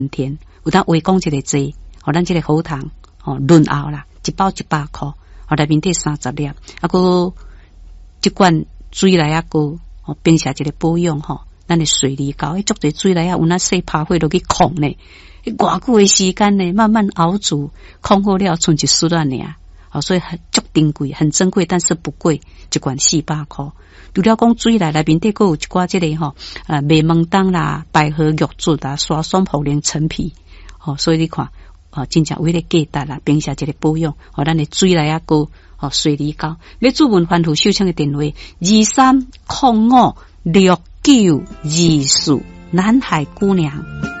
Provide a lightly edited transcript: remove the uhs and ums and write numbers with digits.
天，有当话讲一个字，咱这个好糖润喉啦，一包100块，内面底30粒，个一罐水来个冰下一个保养咱的水梨膏，足侪水来有那细拍火落去控呢，偌久的时间呢，慢慢熬煮，控好了，剩一丝仔尔。所以很足珍贵，很珍贵，但是不贵，一罐400块。除了讲水内面底，还有一寡这个麦门冬啦、百合玉竹啦、沙松茯苓陈皮，所以你看，真正为了价值啦，冰下一个保养，咱的水内个水梨膏。要注文番薯手枪的电话23056924，南海姑娘。